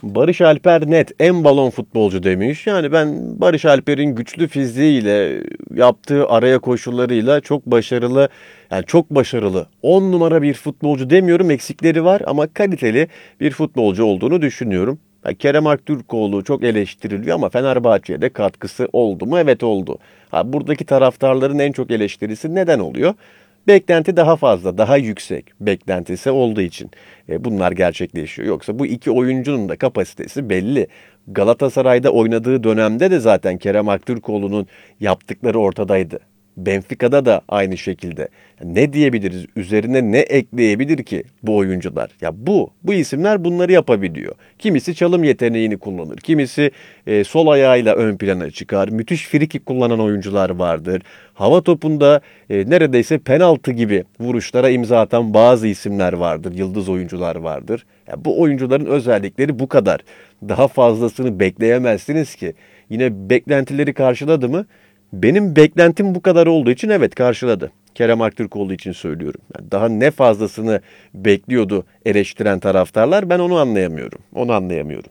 Barış Alper net en balon futbolcu demiş. Yani ben Barış Alper'in güçlü fiziğiyle, yaptığı araya koşularıyla çok başarılı, yani çok başarılı. 10 numara bir futbolcu demiyorum, eksikleri var ama kaliteli bir futbolcu olduğunu düşünüyorum. Kerem Aktürkoğlu çok eleştiriliyor ama Fenerbahçe'ye de katkısı oldu mu? Evet oldu. Buradaki taraftarların en çok eleştirisi neden oluyor? Beklenti daha fazla, daha yüksek beklentisi olduğu için bunlar gerçekleşiyor. Yoksa bu iki oyuncunun da kapasitesi belli. Galatasaray'da oynadığı dönemde de zaten Kerem Aktürkoğlu'nun yaptıkları ortadaydı. Benfica'da da aynı şekilde. Ne diyebiliriz? Üzerine ne ekleyebilir ki bu oyuncular? Bu isimler bunları yapabiliyor. Kimisi çalım yeteneğini kullanır. Kimisi sol ayağıyla ön plana çıkar. Müthiş frikik kullanan oyuncular vardır. Hava topunda neredeyse penaltı gibi vuruşlara imza atan bazı isimler vardır. Yıldız oyuncular vardır. Bu oyuncuların özellikleri bu kadar. Daha fazlasını bekleyemezsiniz ki. Yine beklentileri karşıladı mı? Benim beklentim bu kadar olduğu için evet karşıladı. Kerem Aktürkoğlu için söylüyorum. Yani daha ne fazlasını bekliyordu eleştiren taraftarlar, ben onu anlayamıyorum. Onu anlayamıyorum.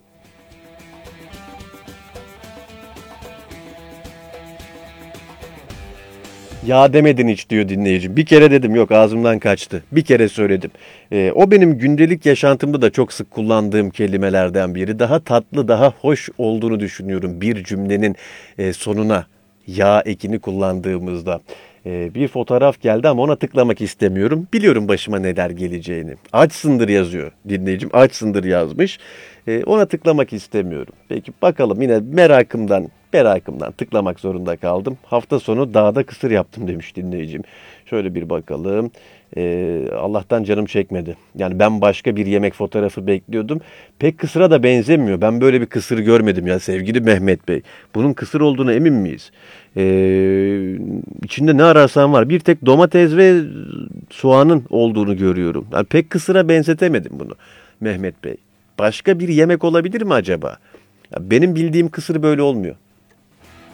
Ya demedin hiç diyor dinleyicim. Bir kere dedim, yok ağzımdan kaçtı. Bir kere söyledim. O benim gündelik yaşantımda da çok sık kullandığım kelimelerden biri. Daha tatlı, daha hoş olduğunu düşünüyorum bir cümlenin sonuna ya ekini kullandığımızda. Bir fotoğraf geldi ama ona tıklamak istemiyorum. Biliyorum başıma neler geleceğini. Açsındır yazıyor dinleyicim. Açsındır yazmış. Ona tıklamak istemiyorum. Peki bakalım, yine merakımdan tıklamak zorunda kaldım. Hafta sonu dağda kısır yaptım demiş dinleyicim. Şöyle bir bakalım. Allah'tan canım çekmedi. Yani ben başka bir yemek fotoğrafı bekliyordum. Pek kısıra da benzemiyor. Ben böyle bir kısır görmedim ya sevgili Mehmet Bey. Bunun kısır olduğuna emin miyiz? İçinde ne ararsan var. Bir tek domates ve soğanın olduğunu görüyorum. Yani pek kısıra benzetemedim bunu Mehmet Bey. Başka bir yemek olabilir mi acaba? Ya benim bildiğim kısır böyle olmuyor.